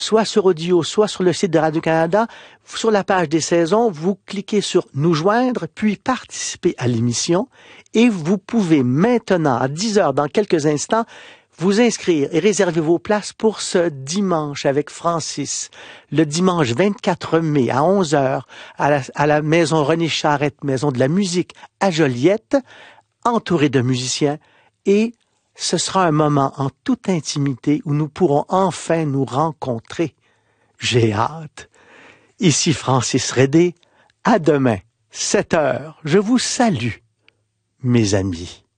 soit sur audio, soit sur le site de Radio-Canada. Sur la page des saisons, vous cliquez sur « Nous joindre », puis « Participer à l'émission » et vous pouvez maintenant, à 10 heures, dans quelques instants, vous inscrire et réserver vos places pour ce dimanche avec Francis, le dimanche 24 mai à 11 heures à la maison René Charette, maison de la musique à Joliette, entouré de musiciens, et ce sera un moment en toute intimité où nous pourrons enfin nous rencontrer. J'ai hâte. Ici Francis Redé. À demain, 7 heures. Je vous salue, mes amis.